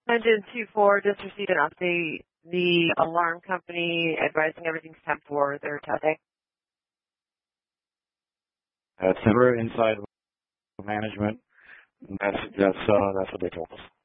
Engine 2-4 just received an update. The alarm company advising everything's 10-4. They're testing. We're inside management. That's what they told us.